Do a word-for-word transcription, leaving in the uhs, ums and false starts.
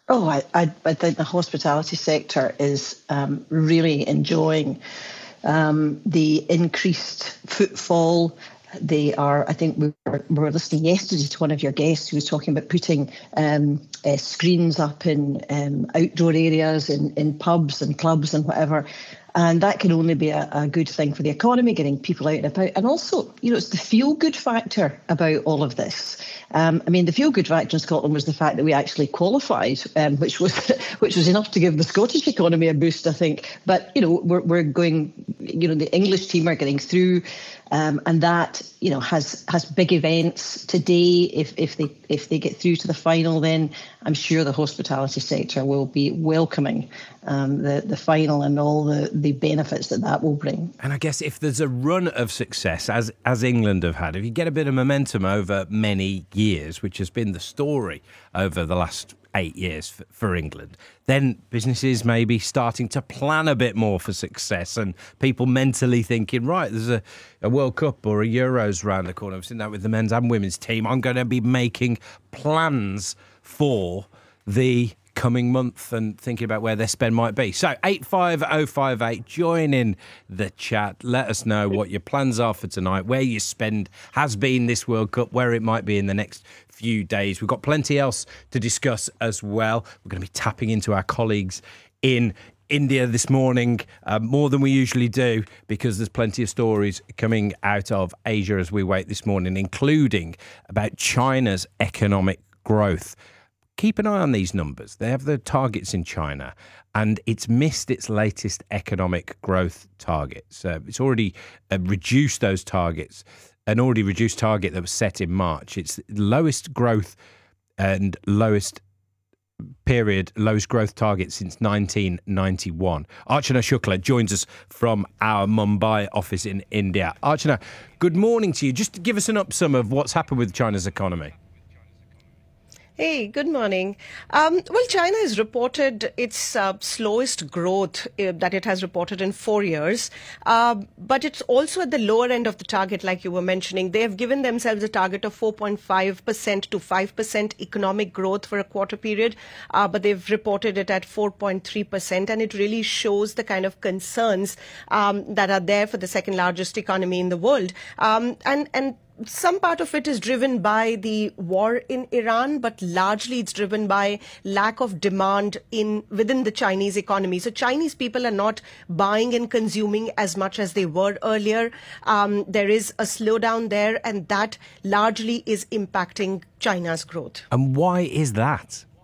Oh, I, I, I think the hospitality sector is um, really enjoying um, the increased footfall. They are, I think we were, we were listening yesterday to one of your guests who was talking about putting um, uh, screens up in um, outdoor areas, in, in pubs and clubs and whatever. And that can only be a, a good thing for the economy, getting people out and about. And also, you know, it's the feel-good factor about all of this. Um, I mean, the feel-good factor in Scotland was the fact that we actually qualified, um, which was which was enough to give the Scottish economy a boost, I think. But, you know, we're, we're going, you know, the English team are getting through. Um, and that, you know, has has big events today. If if they if they get through to the final, then I'm sure the hospitality sector will be welcoming um, the the final and all the, the benefits that that will bring. And I guess if there's a run of success, as as England have had, if you get a bit of momentum over many years, which has been the story over the last eight years for, for England, then businesses may be starting to plan a bit more for success, and people mentally thinking, right, there's a, a World Cup or a Euros round the corner. I've seen that with the men's and women's team. I'm going to be making plans for the coming month and thinking about where their spend might be. So eight five oh five eight, join in the chat. Let us know what your plans are for tonight, where your spend has been this World Cup, where it might be in the next few days. We've got plenty else to discuss as well. We're going to be tapping into our colleagues in India this morning, uh, more than we usually do, because there's plenty of stories coming out of Asia as we wait this morning, including about China's economic growth. Keep an eye on these numbers. They have the targets in China, and it's missed its latest economic growth targets. Uh, it's already uh, reduced those targets, an already reduced target that was set in March. It's the lowest growth and lowest period, lowest growth target since nineteen ninety-one. Archana Shukla joins us from our Mumbai office in India. Archana, good morning to you. Just give us an upsum of what's happened with China's economy. Hey, good morning. Um, well, China has reported its uh, slowest growth uh, that it has reported in four years, uh, but it's also at the lower end of the target, like you were mentioning. They have given themselves a target of four point five percent to five percent economic growth for a quarter period, uh, but they've reported it at four point three percent, and it really shows the kind of concerns um, that are there for the second largest economy in the world. Um, and, and Some part of it is driven by the war in Iran, but largely it's driven by lack of demand in within the Chinese economy. So Chinese people are not buying and consuming as much as they were earlier. Um, there is a slowdown there, and that largely is impacting China's growth. And why is that?